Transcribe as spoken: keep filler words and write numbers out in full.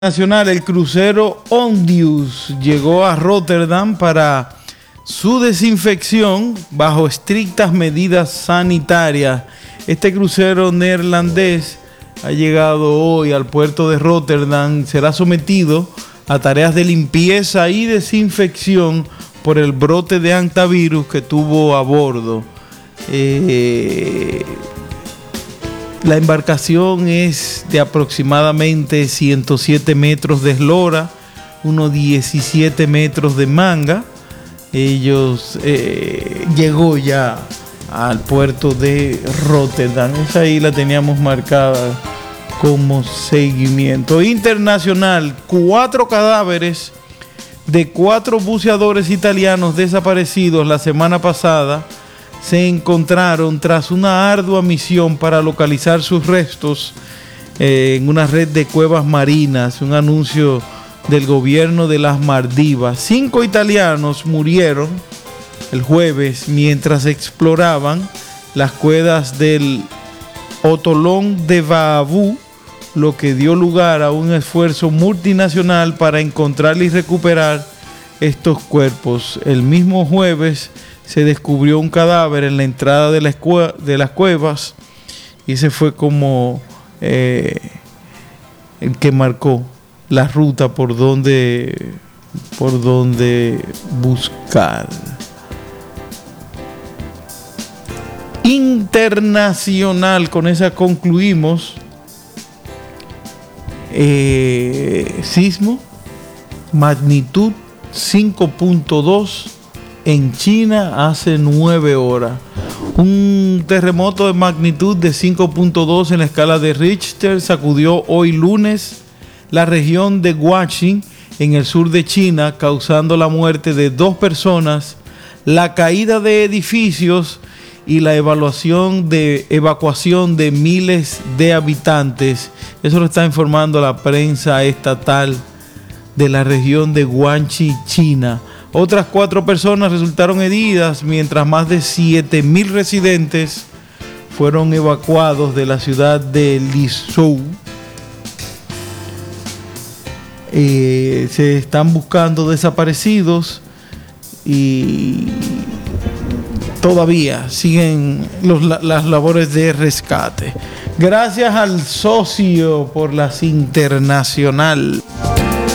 Nacional, el crucero Ondius llegó a Rotterdam para su desinfección bajo estrictas medidas sanitarias. Este crucero neerlandés ha llegado hoy al puerto de Rotterdam. Será sometido a tareas de limpieza y desinfección por el brote de hantavirus que tuvo a bordo. Eh, La embarcación es de aproximadamente ciento siete metros de eslora, unos diecisiete metros de manga. Ellos eh, llegó ya al puerto de Rotterdam. Esa ahí la teníamos marcada como seguimiento internacional. Cuatro cadáveres de cuatro buceadores italianos desaparecidos la semana pasada se encontraron tras una ardua misión para localizar sus restos eh, en una red de cuevas marinas. Un anuncio del gobierno de las Maldivas. Cinco italianos murieron el jueves mientras exploraban las cuevas del Otolón de Vaavú, lo que dio lugar a un esfuerzo multinacional para encontrar y recuperar estos cuerpos. El mismo jueves se descubrió un cadáver en la entrada de, la escue- de las cuevas y ese fue como eh, el que marcó la ruta por donde, por donde buscar. Internacional, con esa concluimos. Eh, sismo, magnitud cinco punto dos en China hace nueve horas. Un terremoto de magnitud de cinco punto dos en la escala de Richter sacudió hoy lunes la región de Guangxi en el sur de China, causando la muerte de dos personas, la caída de edificios y la evaluación de evacuación de miles de habitantes. Eso lo está informando la prensa estatal de la región de Guangxi, China. Otras cuatro personas resultaron heridas, mientras más de siete mil residentes fueron evacuados de la ciudad de Lizhou. Eh, se están buscando desaparecidos y todavía siguen los, las labores de rescate. Gracias al socio por las internacional.